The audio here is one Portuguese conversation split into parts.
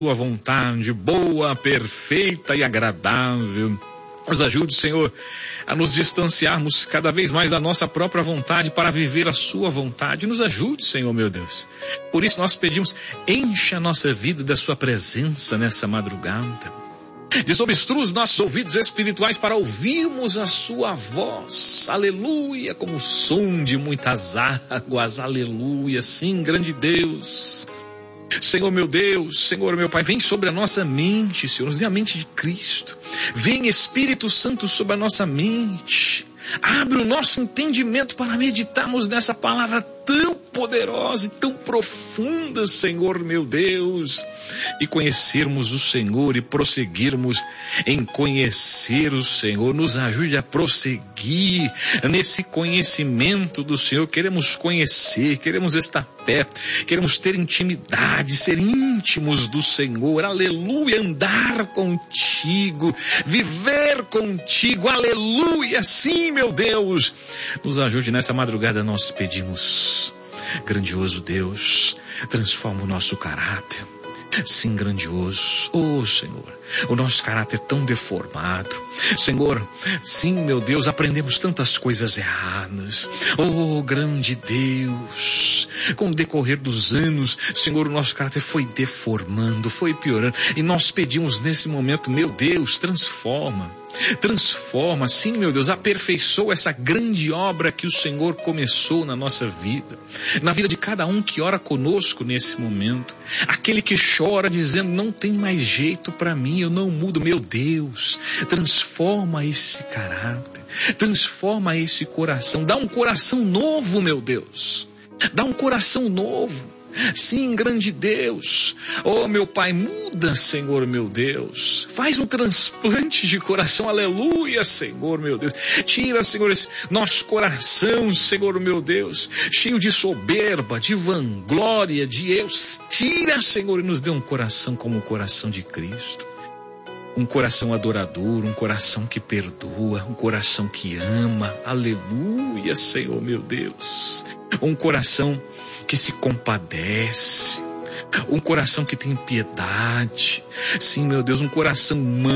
tua vontade, boa, perfeita e agradável. Nos ajude, Senhor, a nos distanciarmos cada vez mais da nossa própria vontade para viver a sua vontade. Nos ajude, Senhor, meu Deus. Por isso nós pedimos, encha a nossa vida da sua presença nessa madrugada. Desobstrua os nossos ouvidos espirituais para ouvirmos a sua voz. Aleluia, como o som de muitas águas. Aleluia, sim, grande Deus. Senhor meu Deus, Senhor meu Pai, vem sobre a nossa mente, Senhor, nos dê a mente de Cristo. Vem Espírito Santo sobre a nossa mente. Abre o nosso entendimento para meditarmos nessa palavra tão poderosa e tão profunda, Senhor meu Deus, e conhecermos o Senhor e prosseguirmos em conhecer o Senhor. Nos ajude a prosseguir nesse conhecimento do Senhor. Queremos conhecer, queremos estar perto, queremos ter intimidade, ser íntimos do Senhor. Aleluia, andar contigo, viver contigo. Aleluia, sim, meu Deus. Nos ajude nessa madrugada, nós pedimos. Grandioso Deus, transforma o nosso caráter. Sim, grandioso. Oh, Senhor, o nosso caráter é tão deformado. Senhor, sim, meu Deus, aprendemos tantas coisas erradas. Oh, grande Deus, com o decorrer dos anos, Senhor, o nosso caráter foi deformando, foi piorando. E nós pedimos nesse momento, meu Deus, transforma, sim, meu Deus, aperfeiçoa essa grande obra que o Senhor começou na nossa vida, na vida de cada um que ora conosco nesse momento. Aquele que chora dizendo, não tem mais jeito para mim, eu não mudo. Meu Deus, transforma esse caráter, transforma esse coração, dá um coração novo, meu Deus, dá um coração novo. Sim, grande Deus. Oh, meu Pai, muda, Senhor, meu Deus. Faz um transplante de coração. Aleluia, Senhor, meu Deus. Tira, Senhor, esse nosso coração, Senhor, meu Deus, cheio de soberba, de vanglória, de eu. Tira, Senhor, e nos dê um coração como o coração de Cristo. Um coração adorador, um coração que perdoa, um coração que ama. Aleluia, Senhor, meu Deus. Um coração que se compadece, um coração que tem piedade. Sim, meu Deus, um coração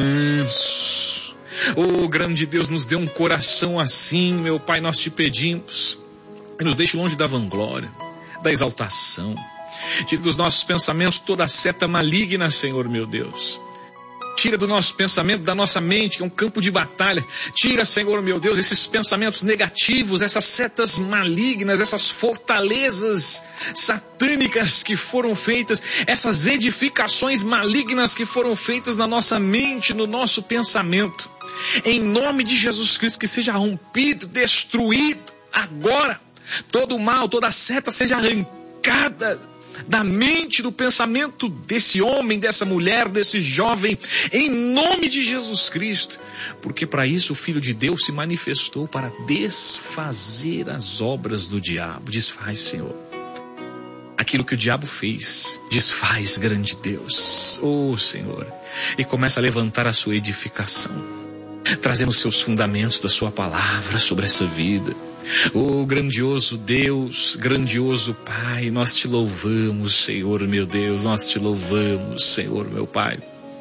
manso. Oh, grande Deus, nos dê um coração assim, meu Pai, nós te pedimos. E nos deixe longe da vanglória, da exaltação. Tire dos nossos pensamentos toda seta maligna, Senhor, meu Deus. Tira do nosso pensamento, da nossa mente, que é um campo de batalha. Tira, Senhor, meu Deus, esses pensamentos negativos, essas setas malignas, essas fortalezas satânicas que foram feitas, essas edificações malignas que foram feitas na nossa mente, no nosso pensamento. Em nome de Jesus Cristo, que seja rompido, destruído agora. Todo o mal, toda a seta seja arrancada da mente, do pensamento desse homem, dessa mulher, desse jovem, em nome de Jesus Cristo, porque para isso o Filho de Deus se manifestou, para desfazer as obras do diabo. Desfaz, Senhor, aquilo que o diabo fez. Desfaz, grande Deus, oh Senhor, e começa a levantar a sua edificação, trazendo os seus fundamentos da sua palavra sobre essa vida. Oh, grandioso Deus, grandioso Pai, nós te louvamos, Senhor, meu Deus, nós te louvamos, Senhor, meu Pai,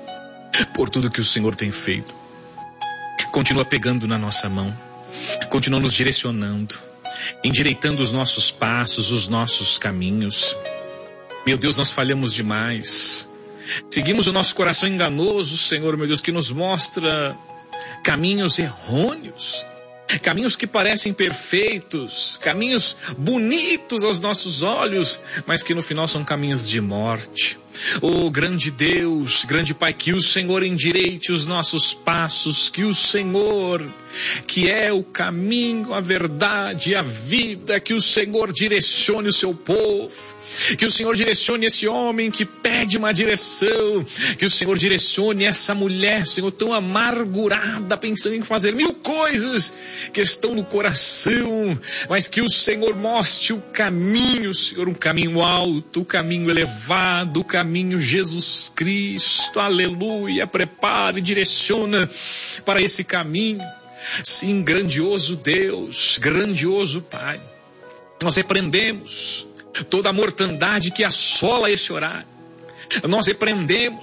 por tudo que o Senhor tem feito. Continua pegando na nossa mão, continua nos direcionando, endireitando os nossos passos, os nossos caminhos. Meu Deus, nós falhamos demais. Seguimos o nosso coração enganoso, Senhor, meu Deus, que nos mostra caminhos errôneos, caminhos que parecem perfeitos, caminhos bonitos aos nossos olhos, mas que no final são caminhos de morte. Oh, grande Deus, grande Pai, que o Senhor endireite os nossos passos, que o Senhor, que é o caminho, a verdade e a vida, que o Senhor direcione o seu povo, que o Senhor direcione esse homem que pede uma direção, que o Senhor direcione essa mulher, Senhor, tão amargurada, pensando em fazer mil coisas que estão no coração, mas que o Senhor mostre o caminho, Senhor, um caminho alto, um caminho elevado, o caminho Jesus Cristo. Aleluia. Prepara e direciona para esse caminho. Sim, grandioso Deus, grandioso Pai, nós repreendemos toda a mortandade que assola esse horário. Nós repreendemos